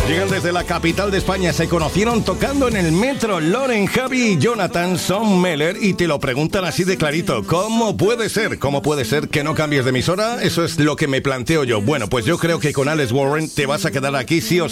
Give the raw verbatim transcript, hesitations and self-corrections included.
Llegan desde la capital de España, se conocieron tocando en el metro. Loren, Javi y Jonathan son Meller y te lo preguntan así de clarito. ¿Cómo puede ser? ¿Cómo puede ser que no cambies de emisora? Eso es lo que me planteo yo. Bueno, pues yo creo que con Alex Warren te vas a quedar aquí sí o sí.